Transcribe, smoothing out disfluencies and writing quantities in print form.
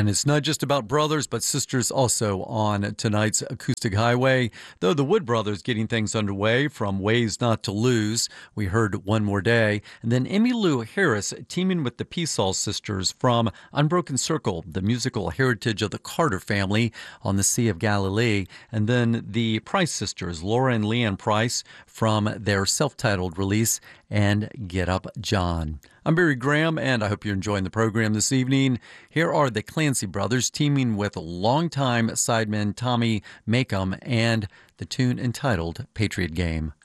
And it's not just about brothers, but sisters also on tonight's Acoustic Highway. Though the Wood Brothers getting things underway from Ways Not to Lose, we heard One More Day. And then Emmylou Harris teaming with the Pearsall sisters from Unbroken Circle, the musical heritage of the Carter family on the Sea of Galilee. And then the Price sisters, Laura and Leanne Price, from their self-titled release, and Get Up John. I'm Barry Graham, and I hope you're enjoying the program this evening. Here are the Clancy brothers teaming with longtime sideman Tommy Makem and the tune entitled Patriot Game.